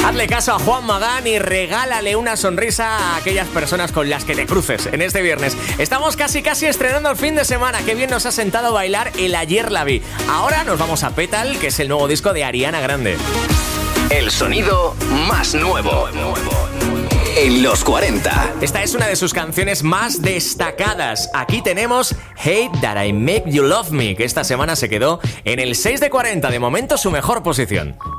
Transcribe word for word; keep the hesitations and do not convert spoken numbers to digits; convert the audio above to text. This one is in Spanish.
Hazle caso a Juan Magán y regálale una sonrisa a aquellas personas con las que te cruces en este viernes. Estamos casi casi estrenando el fin de semana. Qué bien nos ha sentado bailar el Ayer la vi. Ahora nos vamos a Petal, que es el nuevo disco de Ariana Grande. El sonido más nuevo en los cuarenta. Esta es una de sus canciones más destacadas. Aquí tenemos Hate That I Make You Love Me, que esta semana se quedó en el seis de cuarenta, de momento su mejor posición.